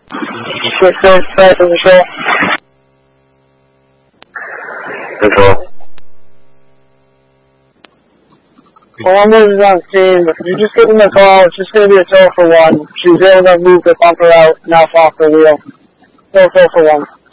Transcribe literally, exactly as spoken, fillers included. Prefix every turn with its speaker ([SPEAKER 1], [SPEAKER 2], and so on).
[SPEAKER 1] This is Fred from the show.
[SPEAKER 2] Control.
[SPEAKER 1] Columbus is on scene. If you just give him a call, it's just going to be a tow for one. She's able to move the bumper out, now off the wheel. No tow for one.